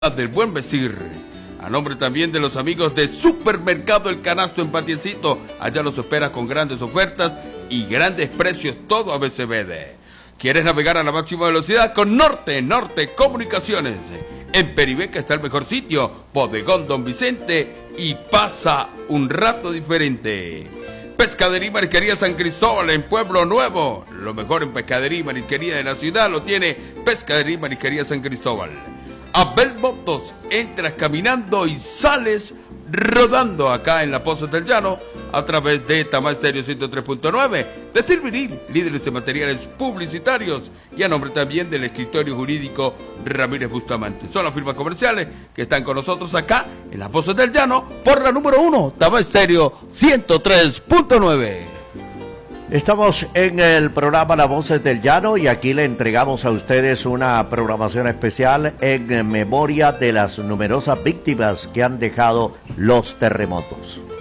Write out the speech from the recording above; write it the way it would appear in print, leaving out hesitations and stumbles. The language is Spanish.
del Buen Vestir. A nombre también de los amigos de Supermercado El Canasto en Patiencito, allá los espera con grandes ofertas y grandes precios todo ABCBD. ¿Quieres navegar a la máxima velocidad? Con Norte Comunicaciones. En Peribeca está el mejor sitio, Bodegón Don Vicente, y pasa un rato diferente. Pescadería y Marisquería San Cristóbal en Pueblo Nuevo. Lo mejor en pescadería y marisquería de la ciudad lo tiene Pescadería y Marisquería San Cristóbal. Abel Motos, entras caminando y sales rodando acá en la Pozas del Llano a través de Tamá Estéreo 103.9, de Tirvinil, líderes de materiales publicitarios, y a nombre también del escritorio jurídico Ramírez Bustamante. Son las firmas comerciales que están con nosotros acá en la Pozas del Llano por la número 1, Tamá Estéreo 103.9. Estamos en el programa Las Voces del Llano y aquí le entregamos a ustedes una programación especial en memoria de las numerosas víctimas que han dejado los terremotos.